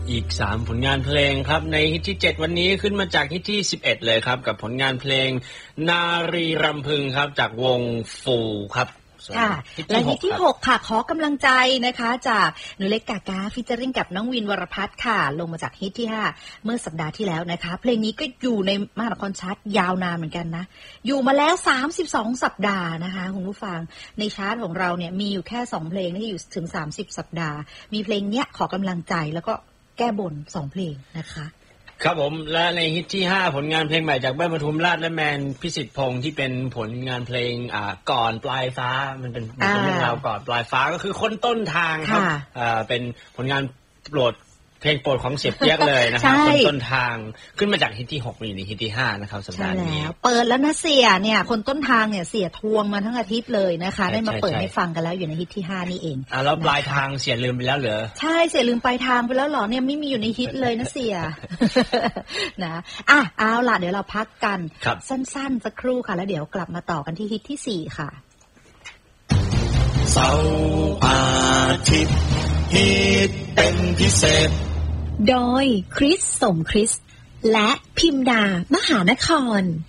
อีก3ผลงานเพลงครับในฮิตที่7วันนี้ขึ้นมาจากฮิตที่11เลยครับกับผลงานเพลงนารีรำพึงครับจากวงฟูครับค่ะและฮิตที่6ค่ะขอกำลังใจนะคะจากหนูเล็กกากาฟีเจอริ่งกับน้องวินวรพัฒน์ค่ะลงมาจากฮิตที่5เมื่อสัปดาห์ที่แล้วนะคะเพลงนี้ก็อยู่ในมหานครชาร์ตยาวนานเหมือนกันนะอยู่มาแล้ว32สัปดาห์นะคะคุณผู้ฟังในชาร์ตของเราเนี่ยมีอยู่แค่2เพลงที่อยู่ถึง30สัปดาห์มีเพลงเนี้ยขอกำลังใจแล้วก็แก้บน2เพลงนะคะครับผมและในฮิตที่5ผลงานเพลงใหม่จากเบิ้ลปทุมราชและแมนพิสิทธิ์พงษ์ที่เป็นผลงานเพลงก่อนปลายฟ้ามันเป็นเรื่องราวก่อนปลายฟ้าก็คือคนต้นทางครับเป็นผลงานโปรดเพลงโปรดของเสียเปี๊ยกเลยนะครับคนต้นทางขึ้นมาจากฮิตที่6อยู่ในฮิตที่5นะครับสัปดาห์นี้เปิดแล้วนะเสียเนี่ยคนต้นทางเนี่ยเสียทวงมาทั้งอาทิตย์เลยนะคะได้มาเปิดให้ฟังกันแล้วอยู่ในฮิตที่5นี่เองแล้วปลายทางเสียลืมไปแล้วเหรอใช่เสียลืมปลายทางไปแล้วเหรอเนี่ยไม่มีอยู่ในฮิตเลยนะเสียนะเอาล่ะเดี๋ยวเราพักกันสั้นๆสักครู่ค่ะแล้วเดี๋ยวกลับมาต่อกันที่ฮิตที่4ค่ะเสาร์อาทิตย์ฮิตเป็นพิเศษโดยคริสสมคริสและพิมดามหานคร